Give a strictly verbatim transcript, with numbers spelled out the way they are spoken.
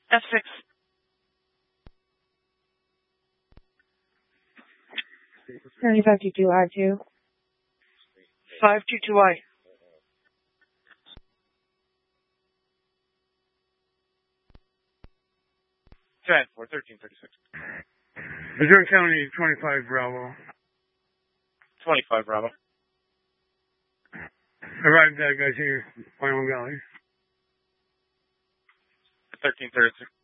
F six. ninety-five two two I two. five two two I. Trent for thirteen thirty-six. Missouri County, twenty-five Bravo. twenty-five Bravo. Arrived, uh, guys here, Wyoming Valley. thirteen thirty-six.